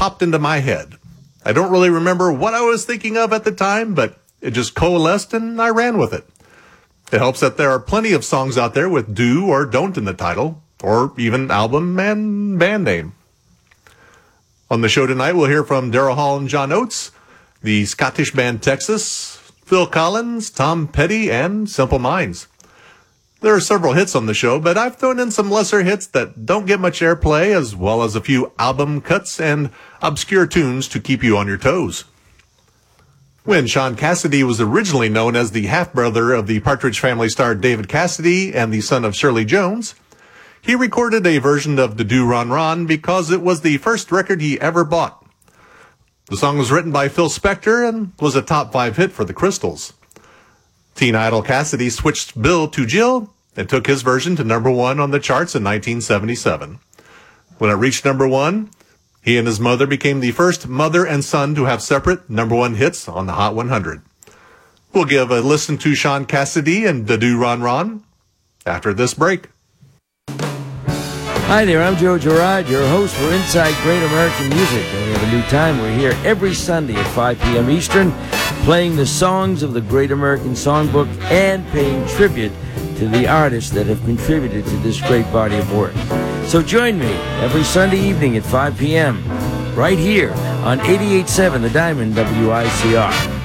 popped into my head. I don't really remember what I was thinking of at the time, but it just coalesced and I ran with it. It helps that there are plenty of songs out there with do or don't in the title, or even album and band name. On the show tonight, we'll hear from Daryl Hall and John Oates, the Scottish band Texas, Phil Collins, Tom Petty, and Simple Minds. There are several hits on the show, but I've thrown in some lesser hits that don't get much airplay, as well as a few album cuts and obscure tunes to keep you on your toes. When Shaun Cassidy was originally known as the half-brother of the Partridge Family star David Cassidy and the son of Shirley Jones, he recorded a version of Da Doo Ron Ron because it was the first record he ever bought. The song was written by Phil Spector and was a top 5 hit for the Crystals. Teen Idol Cassidy switched Bill to Jill and took his version to #1 on the charts in 1977. When it reached #1, he and his mother became the first mother and son to have separate #1 hits on the Hot 100. We'll give a listen to Shaun Cassidy and Da Doo Ron Ron after this break. Hi there, I'm Joe Girard, your host for Inside Great American Music, and we have a new time. We're here every Sunday at 5 p.m. Eastern, playing the songs of the Great American Songbook and paying tribute to the artists that have contributed to this great body of work. So join me every Sunday evening at 5 p.m. right here on 88.7 The Diamond WICR.